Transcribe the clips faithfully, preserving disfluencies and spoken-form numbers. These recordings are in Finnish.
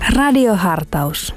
Radiohartaus.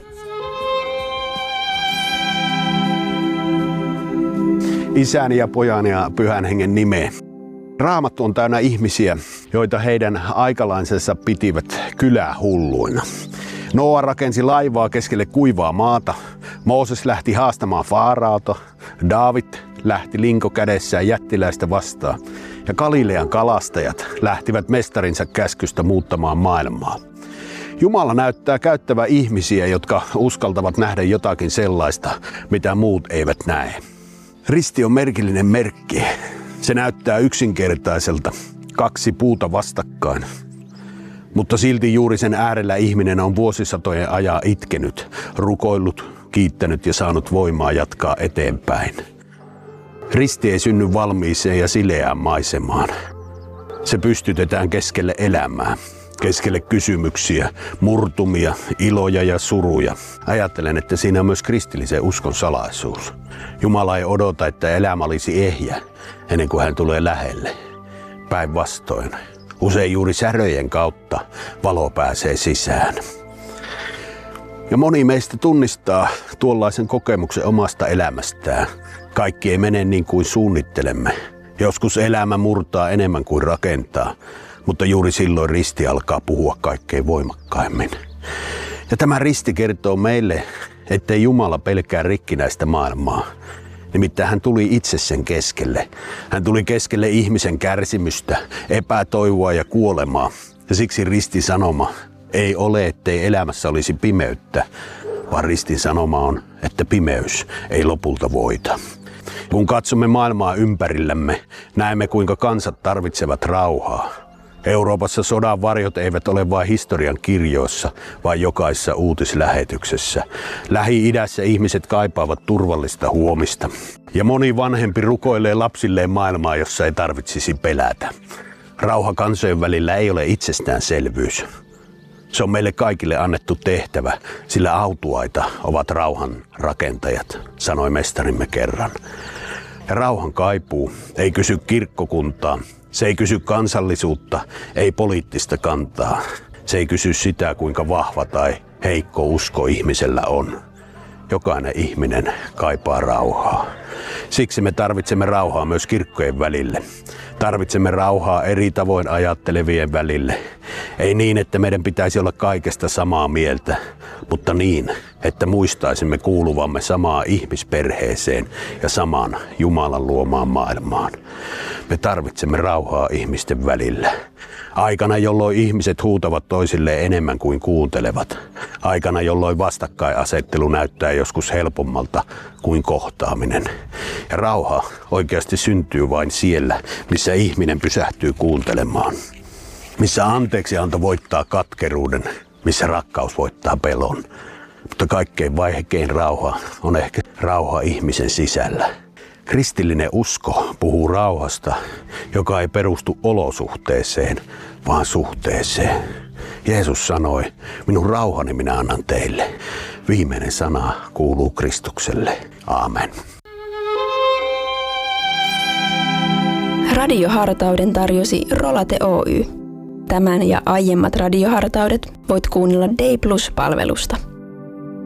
Isän ja pojan ja pyhän hengen nimeen. Raamattu on täynnä ihmisiä, joita heidän aikalaisensa pitivät kylähulluina. Noa rakensi laivaa keskelle kuivaa maata. Mooses lähti haastamaan Faaraota. Daavid lähti linko kädessään jättiläistä vastaan. Ja Galilean kalastajat lähtivät mestarinsa käskystä muuttamaan maailmaa. Jumala näyttää käyttävän ihmisiä, jotka uskaltavat nähdä jotakin sellaista, mitä muut eivät näe. Risti on merkillinen merkki. Se näyttää yksinkertaiselta, kaksi puuta vastakkain. Mutta silti juuri sen äärellä ihminen on vuosisatojen ajan itkenyt, rukoillut, kiittänyt ja saanut voimaa jatkaa eteenpäin. Risti ei synny valmiiseen ja sileään maisemaan. Se pystytetään keskelle elämää, keskelle kysymyksiä, murtumia, iloja ja suruja. Ajattelen, että siinä on myös kristillisen uskon salaisuus. Jumala ei odota, että elämä olisi ehjä ennen kuin hän tulee lähelle. Päinvastoin. Usein juuri säröjen kautta valo pääsee sisään. Ja moni meistä tunnistaa tuollaisen kokemuksen omasta elämästään. Kaikki ei mene niin kuin suunnittelemme. Joskus elämä murtaa enemmän kuin rakentaa, mutta juuri silloin risti alkaa puhua kaikkein voimakkaimmin. Ja tämä risti kertoo meille, ettei Jumala pelkää rikkinäistä maailmaa. Nimittäin hän tuli itse sen keskelle. Hän tuli keskelle ihmisen kärsimystä, epätoivoa ja kuolemaa. Ja siksi ristin sanoma ei ole, ettei elämässä olisi pimeyttä, vaan ristin sanoma on, että pimeys ei lopulta voita. Kun katsomme maailmaa ympärillämme, näemme kuinka kansat tarvitsevat rauhaa. Euroopassa sodan varjot eivät ole vain historian kirjoissa, vaan jokaisessa uutislähetyksessä. Lähi-idässä ihmiset kaipaavat turvallista huomista. Ja moni vanhempi rukoilee lapsilleen maailmaa, jossa ei tarvitsisi pelätä. Rauha kansojen välillä ei ole itsestäänselvyys. Se on meille kaikille annettu tehtävä, sillä autuaita ovat rauhan rakentajat, sanoi mestarimme kerran. Ja rauhan kaipuu ei kysy kirkkokuntaa. Se ei kysy kansallisuutta, ei poliittista kantaa. Se ei kysy sitä, kuinka vahva tai heikko usko ihmisellä on. Jokainen ihminen kaipaa rauhaa. Siksi me tarvitsemme rauhaa myös kirkkojen välille. Tarvitsemme rauhaa eri tavoin ajattelevien välille. Ei niin, että meidän pitäisi olla kaikesta samaa mieltä, mutta niin, että muistaisimme kuuluvamme samaan ihmisperheeseen ja samaan Jumalan luomaan maailmaan. Me tarvitsemme rauhaa ihmisten välillä. Aikana, jolloin ihmiset huutavat toisilleen enemmän kuin kuuntelevat. Aikana, jolloin vastakkainasettelu näyttää joskus helpommalta kuin kohtaaminen. Ja rauha oikeasti syntyy vain siellä, missä ihminen pysähtyy kuuntelemaan. Missä anteeksianto voittaa katkeruuden, missä rakkaus voittaa pelon. Mutta kaikkein vaikein rauha on ehkä rauha ihmisen sisällä. Kristillinen usko puhuu rauhasta, joka ei perustu olosuhteeseen, vaan suhteeseen. Jeesus sanoi, minun rauhani minä annan teille. Viimeinen sana kuuluu Kristukselle. Aamen. Radiohartauden tarjosi Rolate Oy. Tämän ja aiemmat radiohartaudet voit kuunnella Day Plus-palvelusta.